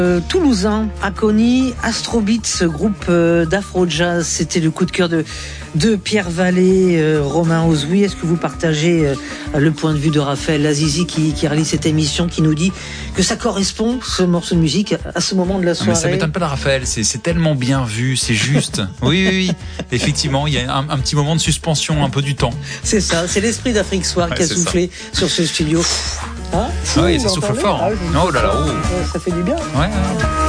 Toulousain, Aconi, Astrobeat, ce groupe d'afro-jazz, c'était le coup de cœur de Pierre Vallée, Romain Ozoui. Est-ce que vous partagez le point de vue de Raphaël Azizi qui réalise cette émission, qui nous dit que ça correspond, ce morceau de musique, à ce moment de la soirée? Mais ça m'étonne pas de Raphaël, c'est tellement bien vu, c'est juste. Oui. Effectivement, il y a un petit moment de suspension, un peu du temps. C'est ça, c'est l'esprit d'Afrique Soir qui a soufflé sur ce studio. Hein? Oui, ça souffle fort. Oh là là, oh. Ça fait du bien. Ouais.